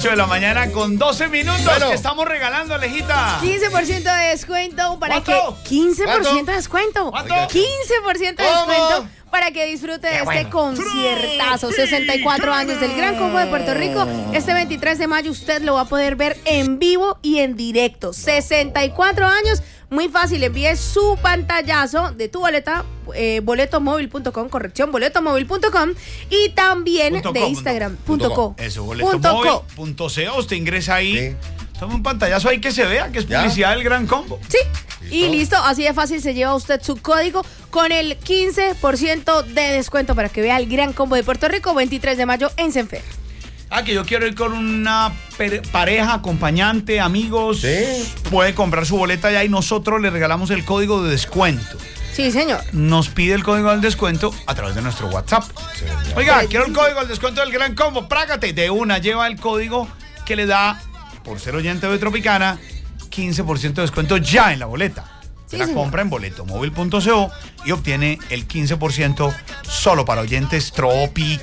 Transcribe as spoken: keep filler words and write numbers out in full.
ocho de la mañana con doce minutos bueno. que estamos regalando, Alejita. quince por ciento de descuento para ¿Cuánto? que... quince por ciento de descuento. ¿Cuánto? quince por ciento de descuento para que disfrute de este bueno. conciertazo. sesenta y cuatro años del Gran Combo de Puerto Rico. Este veintitrés de mayo usted lo va a poder ver en vivo y en directo. sesenta y cuatro años. Muy fácil, envíe su pantallazo de tu boleta, eh, boletomóvil punto com, corrección, boletomóvil punto com y también punto de co, Instagram, punto punto co. co. Eso, boletomóvil punto co, usted ingresa ahí, sí. toma un pantallazo ahí que se vea que es publicidad ¿Ya? del Gran Combo. Sí, ¿Listo? y listo, así de fácil se lleva usted su código con el quince por ciento de descuento para que vea el Gran Combo de Puerto Rico, veintitrés de mayo en Senfer. Ah, que yo quiero ir con una pareja, acompañante, amigos. Sí. Puede comprar su boleta ya y nosotros le regalamos el código de descuento. Sí, señor. Nos pide el código del descuento a través de nuestro WhatsApp. Sí, Oiga, sí, quiero el código del descuento del Gran Combo. Prágate. De una, lleva el código que le da, por ser oyente de Tropicana, quince por ciento de descuento ya en la boleta. Sí, la compra en boletomóvil punto co y obtiene el quince por ciento solo para oyentes Tropicana.